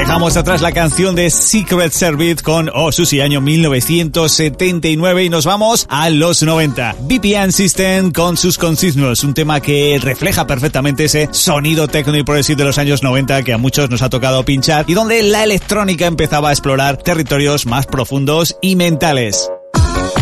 Dejamos atrás la canción de Secret Service con Oh Susie, año 1979, y nos vamos a los 90. VPN System con sus Consignos, un tema que refleja perfectamente ese sonido techno y progressive de los años 90 que a muchos nos ha tocado pinchar y donde la electrónica empezaba a explorar territorios más profundos y mentales.